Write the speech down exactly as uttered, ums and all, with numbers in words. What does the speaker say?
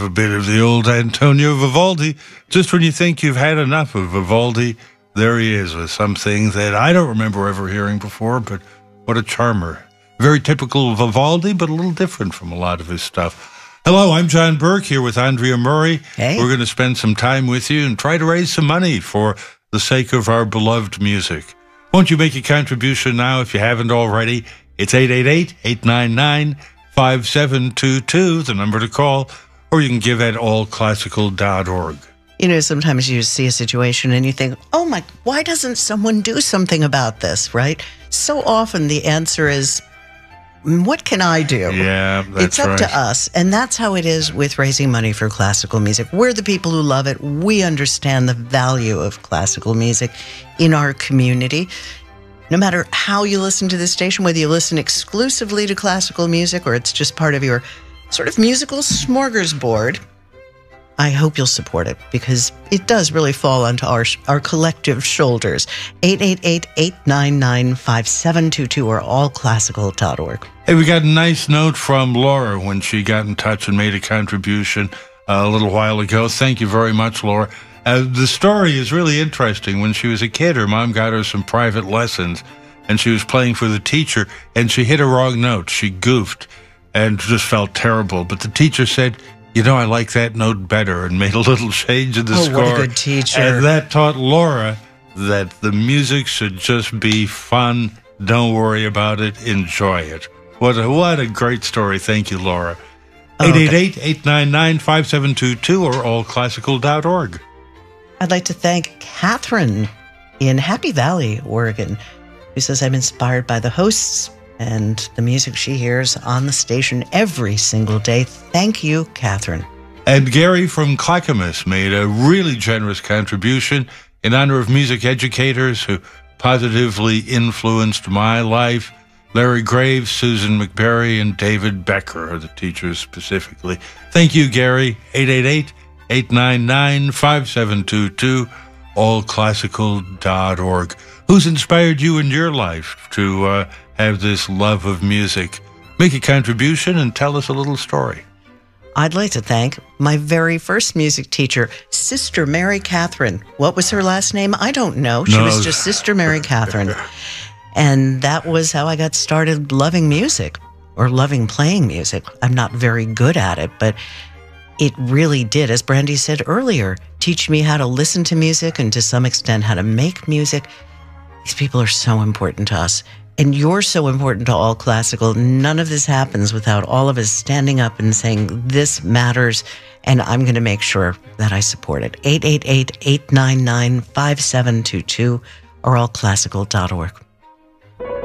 a bit of the old Antonio Vivaldi. Just when you think you've had enough of Vivaldi, there he is with something that I don't remember ever hearing before, but what a charmer. Very typical of Vivaldi, but a little different from a lot of his stuff. Hello, I'm John Burke here with Andrea Murray. Hey. We're going to spend some time with you and try to raise some money for the sake of our beloved music. Won't you make a contribution now if you haven't already? It's eight eight eight, eight nine nine, five seven two two, the number to call, or you can give at all classical dot org. You know, sometimes you see a situation and you think, oh my, why doesn't someone do something about this, right? So often the answer is, what can I do? Yeah, that's It's up right. to us. And that's how it is with raising money for classical music. We're the people who love it. We understand the value of classical music in our community. No matter how you listen to this station, whether you listen exclusively to classical music or it's just part of your sort of musical smorgasbord, I hope you'll support it because it does really fall onto our our collective shoulders. eight eight eight, eight nine nine, five seven two two or all classical dot org. Hey, we got a nice note from Laura when she got in touch and made a contribution uh, a little while ago. Thank you very much, Laura. Uh, the story is really interesting. When she was a kid, her mom got her some private lessons, and she was playing for the teacher, and she hit a wrong note. She goofed and just felt terrible. But the teacher said, you know, I like that note better, and made a little change in the Oh, score. what a good teacher. And that taught Laura that the music should just be fun. Don't worry about it. Enjoy it. What a, what a great story. Thank you, Laura. Oh, eight eight eight, eight nine nine, five seven two two or all classical dot org. I'd like to thank Catherine in Happy Valley, Oregon, who says, I'm inspired by the hosts and the music she hears on the station every single day. Thank you, Catherine. And Gary from Clackamas made a really generous contribution in honor of music educators who positively influenced my life. Larry Graves, Susan McBerry, and David Becker are the teachers specifically. Thank you, Gary. eight eight eight, eight nine nine, five seven two two, all classical dot org. Who's inspired you in your life to uh, have this love of music? Make a contribution and tell us a little story. I'd like to thank my very first music teacher, Sister Mary Catherine. What was her last name? I don't know. She No. was just Sister Mary Catherine. And that was how I got started loving music or loving playing music. I'm not very good at it, but it really did, as Brandy said earlier, teach me how to listen to music and to some extent how to make music. These people are so important to us. And you're so important to all classical. None of this happens without all of us standing up and saying, this matters, and I'm going to make sure that I support it. eight eight eight, eight nine nine, five seven two two or all classical dot org.